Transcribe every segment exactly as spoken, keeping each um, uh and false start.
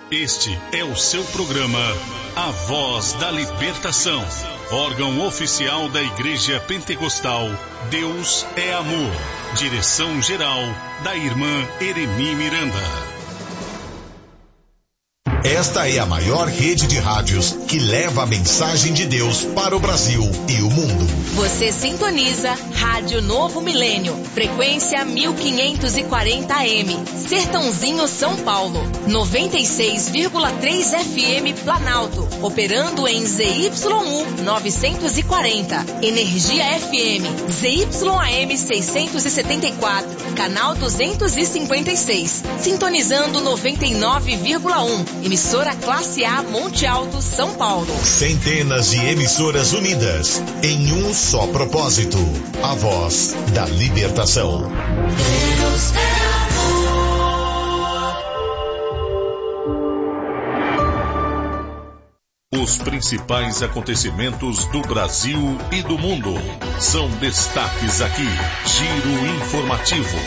Este é o seu programa A Voz da Libertação, órgão oficial da Igreja Pentecostal Deus é Amor. Direção-geral da irmã Eremi Miranda. Esta é a maior rede de rádios que leva a mensagem de Deus para o Brasil e o mundo. Você sintoniza Rádio Novo Milênio, frequência mil quinhentos e quarenta A M, Sertãozinho, São Paulo, noventa e seis vírgula três F M Planalto, operando em Z Y U novecentos e quarenta, Energia F M, Z Y A M seiscentos e setenta e quatro, canal duzentos e cinquenta e seis, sintonizando noventa e nove vírgula um, emissora Classe A Monte Alto, São Paulo. Centenas de emissoras unidas em um só propósito: a voz da libertação. Deus é amor. Os principais acontecimentos do Brasil e do mundo são destaques aqui. Giro informativo.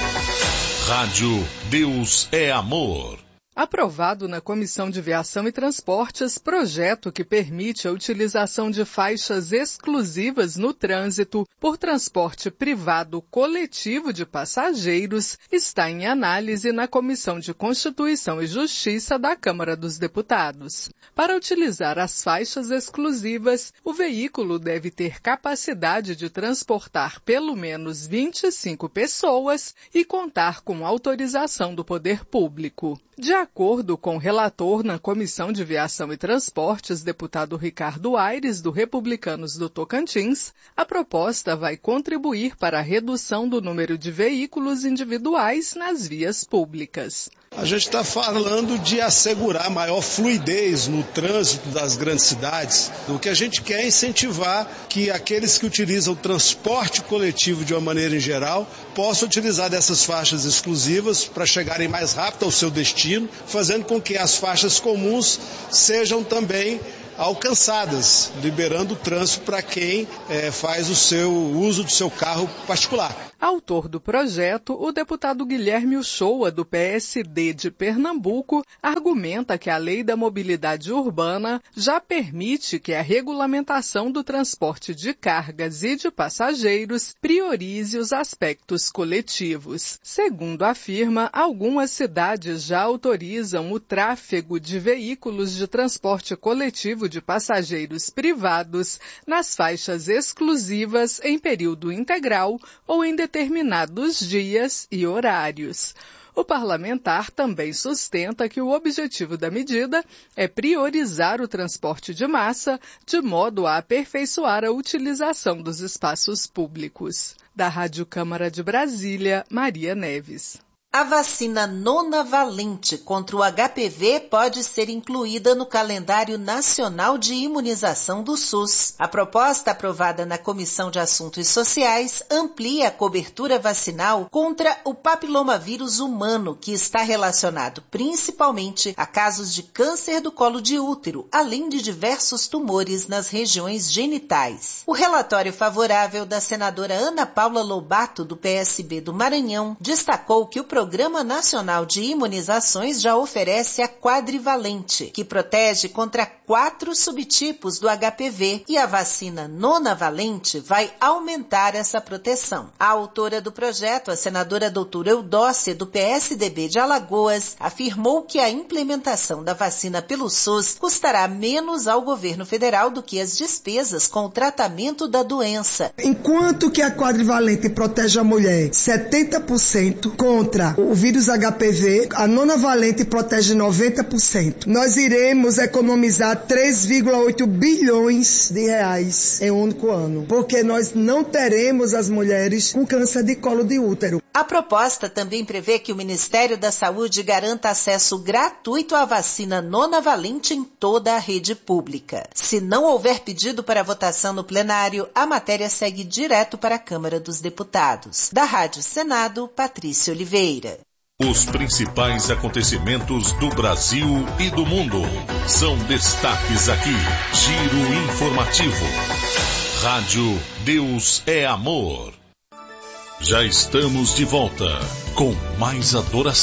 Rádio Deus é Amor. Aprovado na Comissão de Viação e Transportes, projeto que permite a utilização de faixas exclusivas no trânsito por transporte privado coletivo de passageiros está em análise na Comissão de Constituição e Justiça da Câmara dos Deputados. Para utilizar as faixas exclusivas, o veículo deve ter capacidade de transportar pelo menos vinte e cinco pessoas e contar com autorização do poder público. De acordo com o relator na Comissão de Viação e Transportes, deputado Ricardo Aires, do Republicanos do Tocantins, a proposta vai contribuir para a redução do número de veículos individuais nas vias públicas. A gente está falando de assegurar maior fluidez no trânsito das grandes cidades. O que a gente quer é incentivar que aqueles que utilizam o transporte coletivo de uma maneira em geral possam utilizar dessas faixas exclusivas para chegarem mais rápido ao seu destino, fazendo com que as faixas comuns sejam também alcançadas, liberando o trânsito para quem é, faz o seu uso do seu carro particular. Autor do projeto, o deputado Guilherme Uchoa, do P S D de Pernambuco, argumenta que a Lei da Mobilidade Urbana já permite que a regulamentação do transporte de cargas e de passageiros priorize os aspectos coletivos. Segundo afirma, algumas cidades já autorizam o tráfego de veículos de transporte coletivo de passageiros privados nas faixas exclusivas em período integral ou em determinados dias e horários. O parlamentar também sustenta que o objetivo da medida é priorizar o transporte de massa, de modo a aperfeiçoar a utilização dos espaços públicos. Da Rádio Câmara de Brasília, Maria Neves. A vacina nonavalente contra o H P V pode ser incluída no calendário nacional de imunização do SUS. A proposta aprovada na Comissão de Assuntos Sociais amplia a cobertura vacinal contra o papilomavírus humano, que está relacionado principalmente a casos de câncer do colo de útero, além de diversos tumores nas regiões genitais. O relatório favorável da senadora Ana Paula Lobato, do P S B do Maranhão, destacou que o Programa Nacional de Imunizações já oferece a quadrivalente, que protege contra quatro subtipos do H P V, e a vacina nonavalente vai aumentar essa proteção. A autora do projeto, a senadora doutora Eudócia, do P S D B de Alagoas, afirmou que a implementação da vacina pelo SUS custará menos ao governo federal do que as despesas com o tratamento da doença. Enquanto que a quadrivalente protege a mulher setenta por cento contra o vírus H P V, a nonavalente protege noventa por cento. Nós iremos economizar três vírgula oito bilhões de reais em um único ano, porque nós não teremos as mulheres com câncer de colo de útero. A proposta também prevê que o Ministério da Saúde garanta acesso gratuito à vacina nonavalente em toda a rede pública. Se não houver pedido para votação no plenário, a matéria segue direto para a Câmara dos Deputados. Da Rádio Senado, Patrícia Oliveira. Os principais acontecimentos do Brasil e do mundo são destaques aqui. Giro informativo. Rádio Deus é Amor. Já estamos de volta com mais adoração.